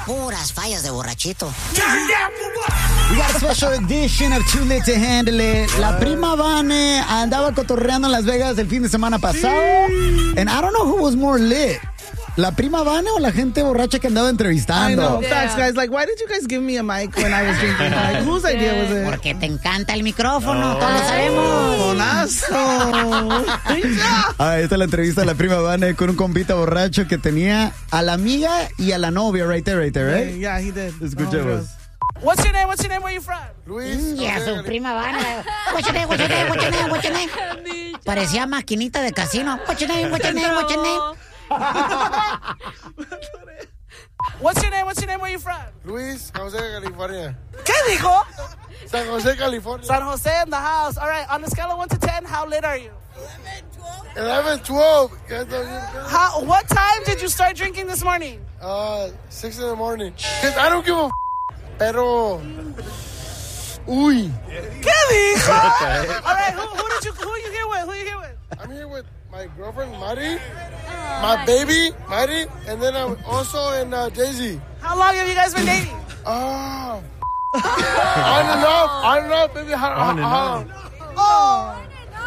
Puras fallas de borrachito. We got a special edition of Too Lit to Handle It. La prima Vane andaba cotorreando en Las Vegas el fin de semana pasado. And I don't know who was more lit. ¿La prima Vane o la gente borracha que andaba entrevistando? I know. Facts, guys. Like, why did you guys give me a mic when I was drinking? Like, whose idea was it? Porque te encanta el micrófono, todos lo sabemos. Bonazo. Esta es la entrevista de la prima Vane con un compita borracho que tenía a la amiga y a la novia. Right there, right? Yeah, he did. Escuchemos. What's your name? Where you from? Luis. Y a su prima Vane. What's your name? Parecía maquinita de casino. What's your name? What's your name? Where you from? Luis, San Jose, California. ¿Qué dijo? San Jose, California. San Jose in the house. All right, on a scale of 1 to 10, how lit are you? 11, 12. What time did you start drinking this morning? 6 in the morning. Because I don't give a pero... Uy. ¿Qué dijo? All right, who are you here with? I'm here with my girlfriend, Mari, my baby, Mari, and then I'm also in Daisy. How long have you guys been dating? On and off, baby. On and off.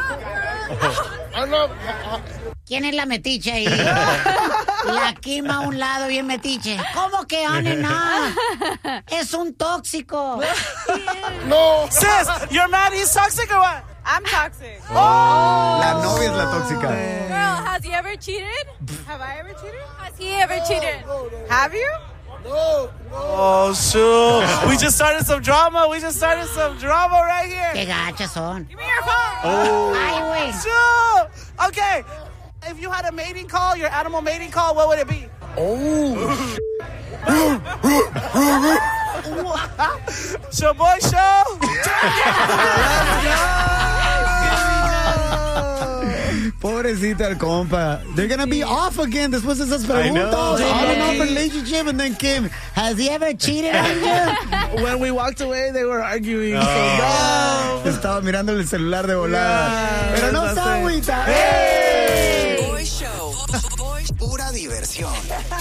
¿Quién es la metiche ahí? La Kim a un lado, bien metiche. ¿Cómo que on and off? Es un tóxico. No. Sis, you're mad he's toxic or what? I'm toxic. La novia es la tóxica. Girl, has he ever cheated? Have I ever cheated? Has he ever cheated? Have you? No. Oh, shoot. We just started some drama right here. Qué gachas son. Give me your phone. Ay, güey. Shoot. Okay. If you had a mating call, your animal mating call, what would it be? Oh. Show boy show. Pobrecita el compa. They're gonna be off again después de esas preguntas. On and off relationship, and then Kim, has he ever cheated on you? When we walked away, they were arguing. So no. Estaba mirando el celular de volada. Pero no está agüita. Boy Show. Pura diversión.